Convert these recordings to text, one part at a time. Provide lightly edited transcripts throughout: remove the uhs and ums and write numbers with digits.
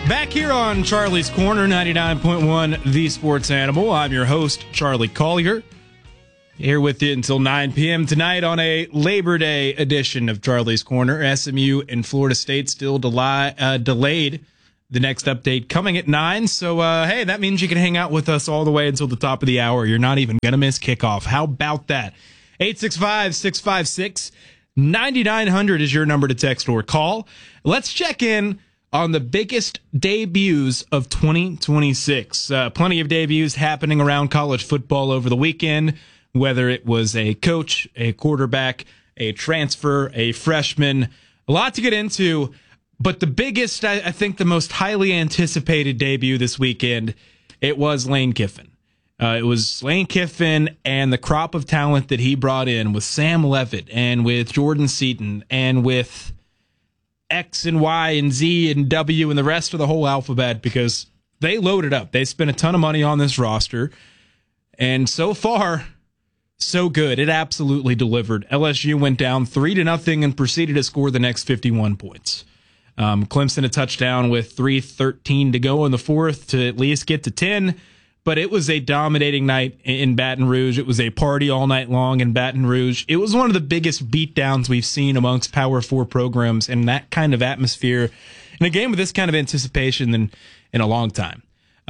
Back here on Charlie's Corner, 99.1 The Sports Animal. I'm your host, Charlie Collier. Here with you until 9 p.m. tonight on a Labor Day edition of Charlie's Corner. SMU and Florida State still delayed. The next update coming at 9. So, hey, that means you can hang out with us all the way until the top of the hour. You're not even going to miss kickoff. How about that? 865-656-9900 is your number to text or call. Let's check in on the biggest debuts of 2026. Plenty of debuts happening around college football over the weekend, whether it was a coach, a quarterback, a transfer, a freshman. A lot to get into, but the biggest, I think the most highly anticipated debut this weekend, it was Lane Kiffin. It was Lane Kiffin and the crop of talent that he brought in with Sam Leavitt and with Jordan Seaton and with X and Y and Z and W and the rest of the whole alphabet, because they loaded up. They spent a ton of money on this roster, and so far, so good. It absolutely delivered. LSU went down 3-0 and proceeded to score the next 51 points. Clemson a touchdown with 3:13 to go in the fourth to at least get to 10. But it was a dominating night in Baton Rouge. It was a party all night long in Baton Rouge. It was one of the biggest beatdowns we've seen amongst Power 4 programs in that kind of atmosphere in a game with this kind of anticipation in a long time.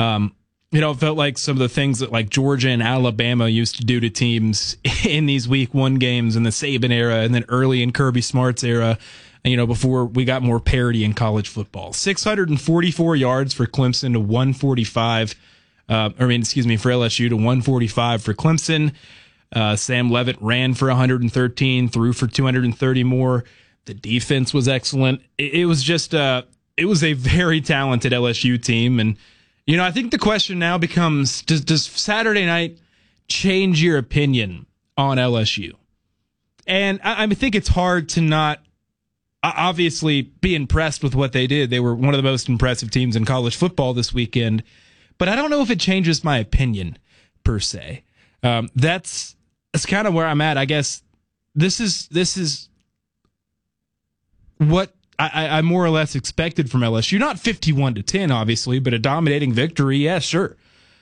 It felt like some of the things that like Georgia and Alabama used to do to teams in these week one games in the Saban era and then early in Kirby Smart's era, before we got more parity in college football. 644 yards for Clemson to 145. For LSU to 145 for Clemson. Sam Leavitt ran for 113, threw for 230 more. The defense was excellent. It was just it was a very talented LSU team. And, I think the question now becomes, does Saturday night change your opinion on LSU? And I think it's hard to not obviously be impressed with what they did. They were one of the most impressive teams in college football this weekend. But I don't know if it changes my opinion, per se. That's kind of where I'm at. I guess this is what I more or less expected from LSU. Not 51-10, obviously, but a dominating victory. Yeah, sure.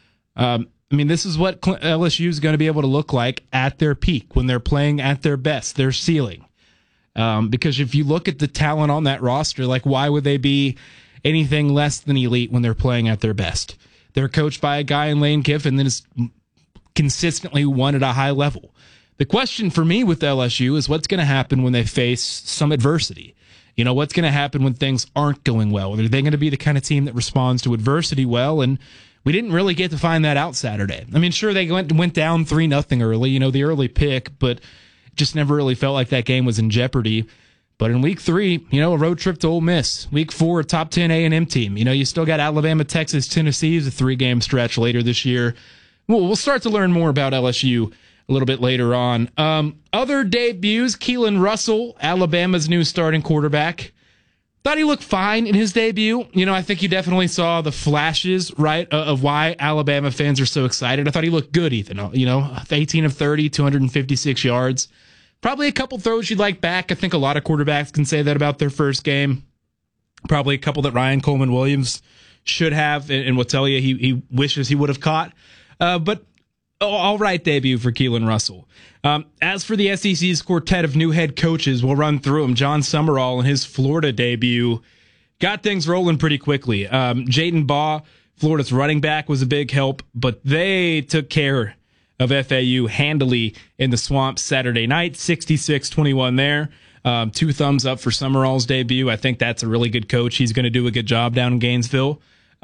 This is what LSU is going to be able to look like at their peak when they're playing at their best, their ceiling. Because if you look at the talent on that roster, like why would they be anything less than elite when they're playing at their best? They're coached by a guy in Lane Kiffin that has consistently won at a high level. The question for me with LSU is what's going to happen when they face some adversity? What's going to happen when things aren't going well? Are they going to be the kind of team that responds to adversity well? And we didn't really get to find that out Saturday. Sure, they went down 3-0 early, the early pick, but just never really felt like that game was in jeopardy. But in week 3, a road trip to Ole Miss. Week 4, a top 10 A&M team. You still got Alabama, Texas, Tennessee is a 3-game stretch later this year. We'll start to learn more about LSU a little bit later on. Other debuts, Keelan Russell, Alabama's new starting quarterback. Thought he looked fine in his debut. I think you definitely saw the flashes, right, of why Alabama fans are so excited. I thought he looked good, Ethan. 18 of 30, 256 yards. Probably a couple throws you'd like back. I think a lot of quarterbacks can say that about their first game. Probably a couple that Ryan Coleman-Williams should have and will tell you he wishes he would have caught. But all right debut for Keelan Russell. As for the SEC's quartet of new head coaches, we'll run through them. John Summerall in his Florida debut got things rolling pretty quickly. Jaden Baugh, Florida's running back, was a big help, but they took care of FAU handily in the Swamp Saturday night, 66-21 there. 2 thumbs up for Summerall's debut. I think that's a really good coach. He's going to do a good job down in Gainesville.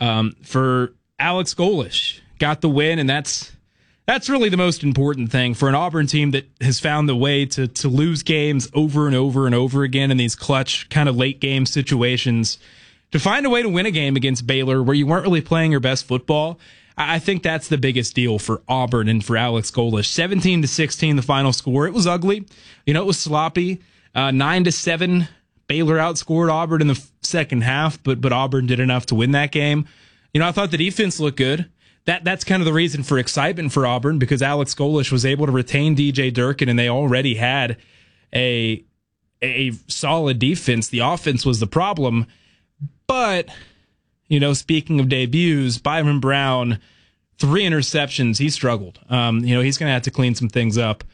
For Alex Golesh, got the win, and that's really the most important thing for an Auburn team that has found the way to lose games over and over and over again in these clutch kind of late game situations. To find a way to win a game against Baylor where you weren't really playing your best football, I think that's the biggest deal for Auburn and for Alex Golesh. 17-16, the final score. It was ugly. It was sloppy. 9-7. Baylor outscored Auburn in the second half, but Auburn did enough to win that game. I thought the defense looked good. That's kind of the reason for excitement for Auburn, because Alex Golesh was able to retain DJ Durkin, and they already had a solid defense. The offense was the problem, but speaking of debuts, Byron Brown, 3 interceptions. He struggled. He's going to have to clean some things up.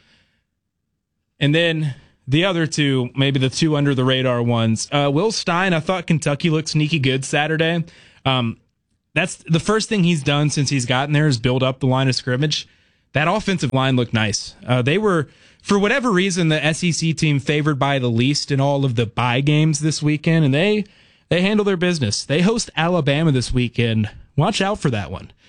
And then the other two, maybe the 2 under the radar ones. Will Stein, I thought Kentucky looked sneaky good Saturday. That's the first thing he's done since he's gotten there is build up the line of scrimmage. That offensive line looked nice. They were, for whatever reason, the SEC team favored by the least in all of the bye games this weekend, and they handle their business. They host Alabama this weekend. Watch out for that one.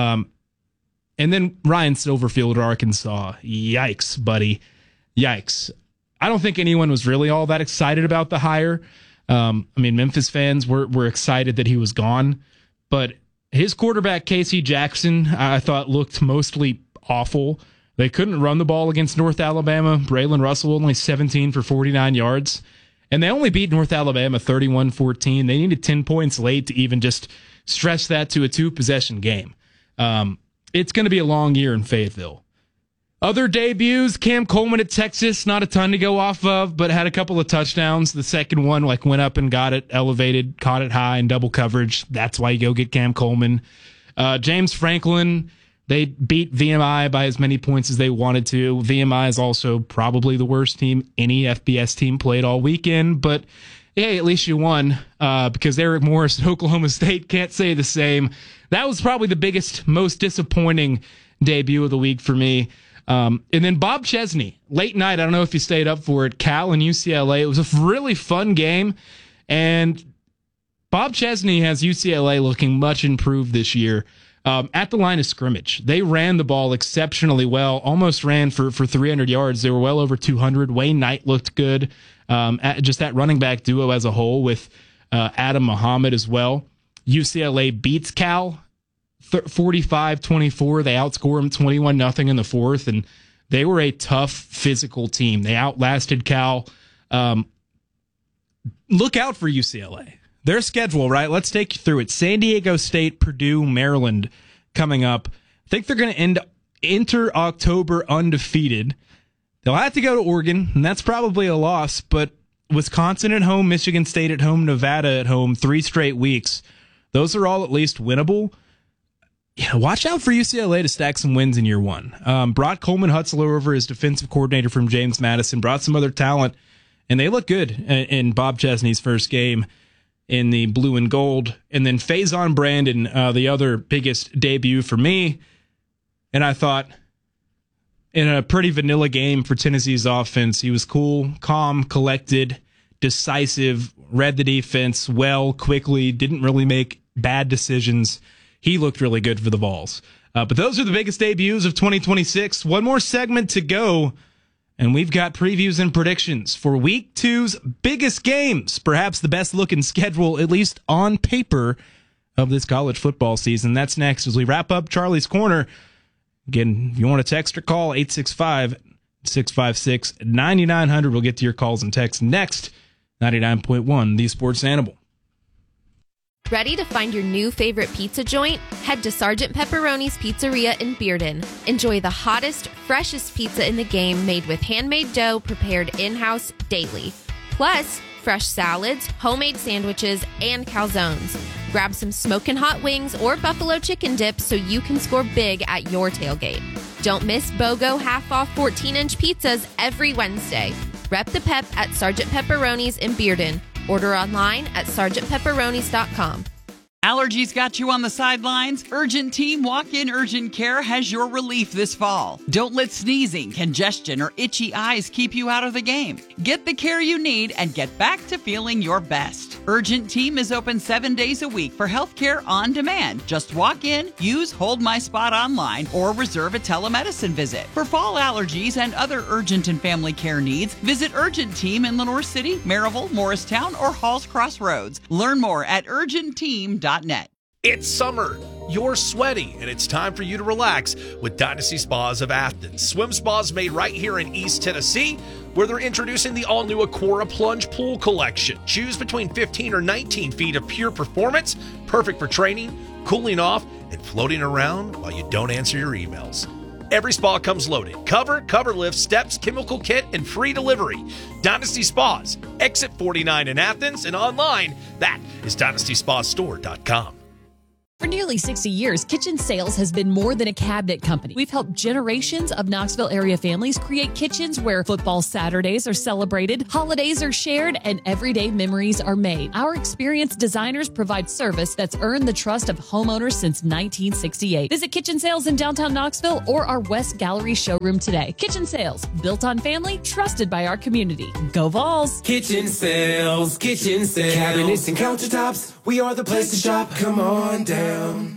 And then Ryan Silverfield at Arkansas. Yikes, buddy. Yikes. I don't think anyone was really all that excited about the hire. Memphis fans were excited that he was gone, but his quarterback, Casey Jackson, I thought looked mostly awful. They couldn't run the ball against North Alabama. Braylon Russell only 17 for 49 yards. And they only beat North Alabama 31-14. They needed 10 points late to even just stretch that to a 2-possession game. It's going to be a long year in Fayetteville. Other debuts, Cam Coleman at Texas, not a ton to go off of, but had a couple of touchdowns. The second one went up and got it elevated, caught it high in double coverage. That's why you go get Cam Coleman. James Franklin, they beat VMI by as many points as they wanted to. VMI is also probably the worst team any FBS team played all weekend, but hey, at least you won because Eric Morris at Oklahoma State can't say the same. That was probably the biggest, most disappointing debut of the week for me. And then Bob Chesney, late night, I don't know if you stayed up for it, Cal and UCLA. It was a really fun game, and Bob Chesney has UCLA looking much improved this year. At the line of scrimmage, they ran the ball exceptionally well, almost ran for 300 yards. They were well over 200. Wayne Knight looked good. Just that running back duo as a whole with Adam Muhammad as well. UCLA beats Cal 45-24. They outscore them 21-0 in the fourth, and they were a tough physical team. They outlasted Cal. Look out for UCLA. Their schedule, right? Let's take you through it. San Diego State, Purdue, Maryland coming up. I think they're going to enter October undefeated. They'll have to go to Oregon, and that's probably a loss, but Wisconsin at home, Michigan State at home, Nevada at home, 3 straight weeks. Those are all at least winnable. Yeah, watch out for UCLA to stack some wins in year one. Brought Coleman Hutzler over as defensive coordinator from James Madison, brought some other talent, and they look good in Bob Chesney's first game in the blue and gold. And then Faison Brandon, the other biggest debut for me. And I thought, in a pretty vanilla game for Tennessee's offense, he was cool, calm, collected, decisive, read the defense well, quickly, didn't really make bad decisions. He looked really good for the Vols. But those are the biggest debuts of 2026. One more segment to go, and we've got previews and predictions for Week 2's biggest games, perhaps the best-looking schedule, at least on paper, of this college football season. That's next as we wrap up Charlie's Corner. Again, if you want to text or call, 865-656-9900. We'll get to your calls and texts next. 99.1, The Sports Animal. Ready to find your new favorite pizza joint? Head to Sergeant Pepperoni's Pizzeria in Bearden. Enjoy the hottest, freshest pizza in the game made with handmade dough prepared in-house daily. Plus, fresh salads, homemade sandwiches, and calzones. Grab some smoking hot wings or buffalo chicken dip so you can score big at your tailgate. Don't miss BOGO half-off 14-inch pizzas every Wednesday. Rep the pep at Sergeant Pepperoni's in Bearden. Order online at sergeantpepperonis.com. Allergies got you on the sidelines? Urgent Team Walk-In Urgent Care has your relief this fall. Don't let sneezing, congestion, or itchy eyes keep you out of the game. Get the care you need and get back to feeling your best. Urgent Team is open 7 days a week for healthcare on demand. Just walk in, use Hold My Spot online, or reserve a telemedicine visit. For fall allergies and other urgent and family care needs, visit Urgent Team in Lenore City, Maryville, Morristown, or Halls Crossroads. Learn more at urgentteam.net. It's summer. You're sweaty, and it's time for you to relax with Dynasty Spas of Athens. Swim spas made right here in East Tennessee, where they're introducing the all-new Aquara Plunge Pool Collection. Choose between 15 or 19 feet of pure performance, perfect for training, cooling off, and floating around while you don't answer your emails. Every spa comes loaded. Cover, cover lift, steps, chemical kit, and free delivery. Dynasty Spas, exit 49 in Athens, and online, that is DynastySpaStore.com. For nearly 60 years, Kitchen Sales has been more than a cabinet company. We've helped generations of Knoxville area families create kitchens where football Saturdays are celebrated, holidays are shared, and everyday memories are made. Our experienced designers provide service that's earned the trust of homeowners since 1968. Visit Kitchen Sales in downtown Knoxville or our West Gallery showroom today. Kitchen Sales, built on family, trusted by our community. Go Vols! Kitchen Sales, cabinets and countertops. We are the place to shop. Come on down.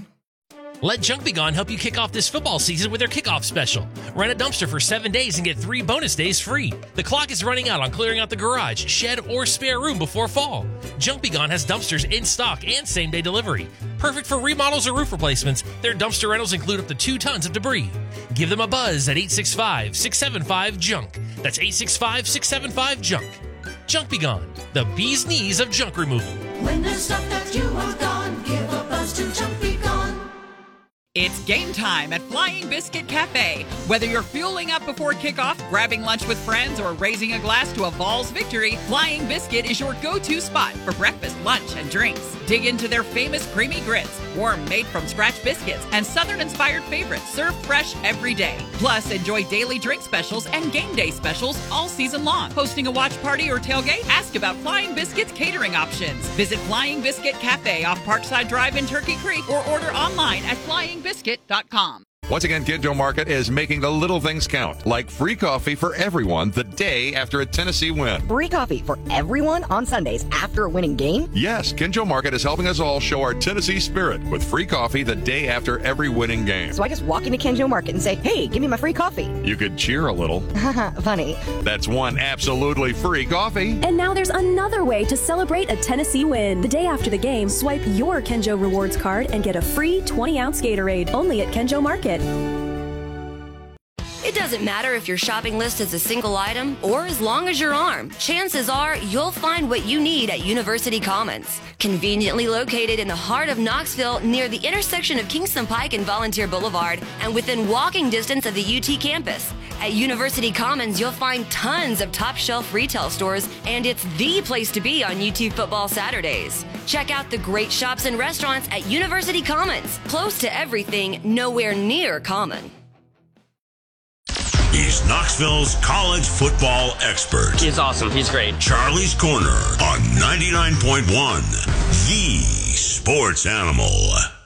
Let Junk Be Gone help you kick off this football season with their kickoff special. Rent a dumpster for 7 days and get 3 bonus days free. The clock is running out on clearing out the garage, shed, or spare room before fall. Junk Be Gone has dumpsters in stock and same-day delivery. Perfect for remodels or roof replacements, their dumpster rentals include up to 2 tons of debris. Give them a buzz at 865-675-JUNK. That's 865-675-JUNK. Junk Be Gone, the bee's knees of junk removal. When there's stuff that you want gone, give a buzz to Junk Be Gone. It's game time at Flying Biscuit Cafe. Whether you're fueling up before kickoff, grabbing lunch with friends, or raising a glass to a Vols victory, Flying Biscuit is your go-to spot for breakfast, lunch, and drinks. Dig into their famous creamy grits, warm made-from-scratch biscuits, and Southern-inspired favorites served fresh every day. Plus, enjoy daily drink specials and game day specials all season long. Hosting a watch party or tailgate? Ask about Flying Biscuit's catering options. Visit Flying Biscuit Cafe off Parkside Drive in Turkey Creek or order online at flyingbiscuit.com. Once again, Kinjo Market is making the little things count, like free coffee for everyone the day after a Tennessee win. Free coffee for everyone on Sundays after a winning game? Yes, Kinjo Market is helping us all show our Tennessee spirit with free coffee the day after every winning game. So I just walk into Kinjo Market and say, hey, give me my free coffee. You could cheer a little. Funny. That's one absolutely free coffee. And now there's another way to celebrate a Tennessee win. The day after the game, swipe your Kinjo Rewards card and get a free 20-ounce Gatorade only at Kinjo Market. It doesn't matter if your shopping list is a single item or as long as your arm. Chances are you'll find what you need at University Commons. Conveniently located in the heart of Knoxville near the intersection of Kingston Pike and Volunteer Boulevard and within walking distance of the UT campus. At University Commons, you'll find tons of top-shelf retail stores, and it's the place to be on UT football Saturdays. Check out the great shops and restaurants at University Commons. Close to everything, nowhere near common. He's Knoxville's college football expert. He's awesome. He's great. Charlie's Corner on 99.1, the Sports Animal.